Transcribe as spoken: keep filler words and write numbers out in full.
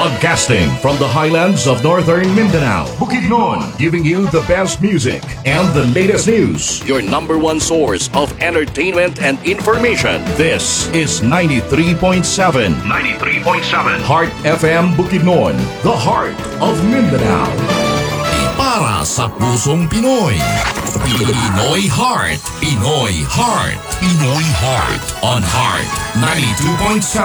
Broadcasting from the highlands of northern Mindanao, Bukidnon, giving you the best music and the latest news. Your number one source of entertainment and information. This is ninety-three point seven. ninety-three point seven. Heart F M Bukidnon, the heart of Mindanao. Para sa pusong Pinoy. Pinoy Heart. Pinoy Heart. Pinoy Heart. On Heart ninety-two point seven.